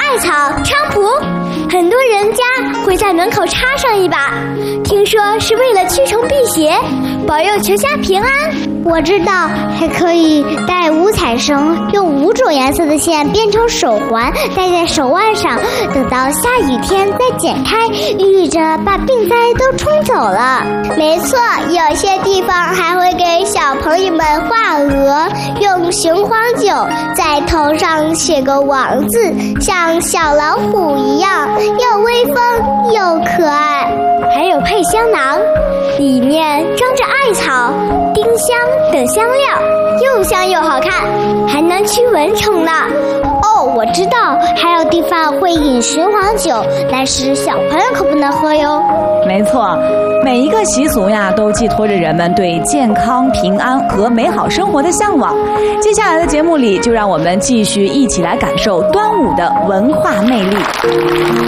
艾草、菖蒲，很多人家会在门口插上一把，听说是为了驱虫辟邪，保佑全家平安。 我知道，还可以带五彩绳，用5种颜色的线编成手环，戴在手腕上，等到下雨天再剪开，寓意着把病灾都冲走了。 没错，有些地方还会给小朋友们画鹅，用雄黄酒在头上写个王字，像小老虎一样，又威风又可爱。 还有配香囊，里面装着艾草、丁香等香料，又香又好看，还能驱蚊虫呢。 哦，我知道，还有地方会饮雄黄酒，但是小朋友可不能喝哟。 没错，每一个习俗呀，都寄托着人们对健康、平安和美好生活的向往。接下来的节目里，就让我们继续一起来感受端午的文化魅力。